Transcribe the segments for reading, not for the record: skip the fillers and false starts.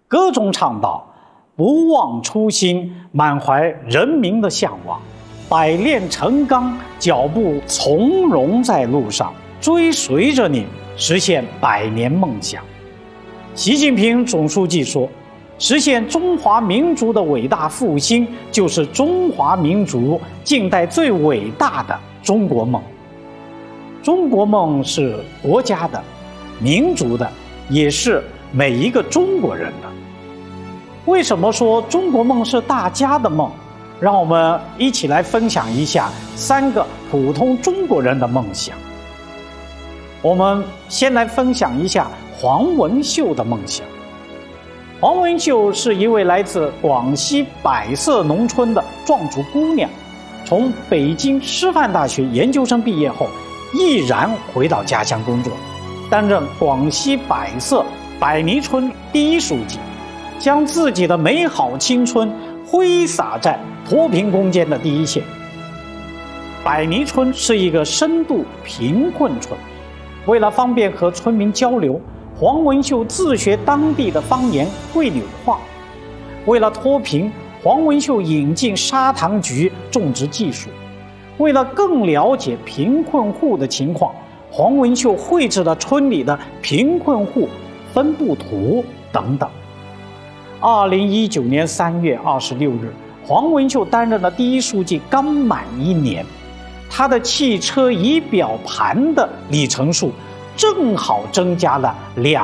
歌中唱道：“不忘初心，满怀人民的向往，百炼成钢，脚步从容在路上，追随着你，实现百年梦想。”习近平总书记说，实现中华民族的伟大复兴，就是中华民族近代最伟大的中国梦。中国梦是国家的、民族的，也是每一个中国人的。为什么说中国梦是大家的梦？让我们一起来分享一下3个普通中国人的梦想。我们先来分享一下黄文秀的梦想。黄文秀是一位来自广西百色农村的壮族姑娘，从北京师范大学研究生毕业后，毅然回到家乡工作，担任广西百色百泥村第1书记，将自己的美好青春挥洒在脱贫攻坚的第一线。百泥村是一个深度贫困村，为了方便和村民交流，黄文秀自学当地的方言桂柳话。为了脱贫，黄文秀引进砂糖橘种植技术。为了更了解贫困户的情况，黄文秀绘制了村里的贫困户分布图等等。2019年3月26日，黄文秀担任了第1书记刚满1年，他的汽车仪表盘的里程数正好增加了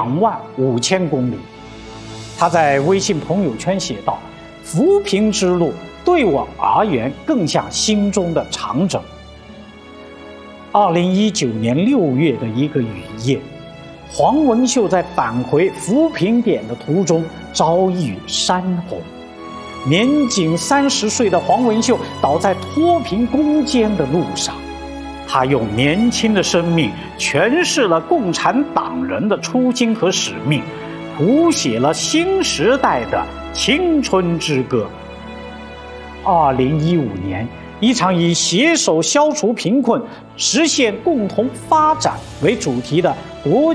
25000公里。他在微信朋友圈写道：“扶贫之路对我而言更像心中的长征。”2019年6月的一个雨夜，黄文秀在返回扶贫点的途中遭遇山洪，年仅30岁的黄文秀倒在脱贫攻坚的路上。他用年轻的生命诠释了共产党人的初心和使命，谱写了新时代的青春之歌。2015年，一场以携手消除贫困、实现共同发展为主题的国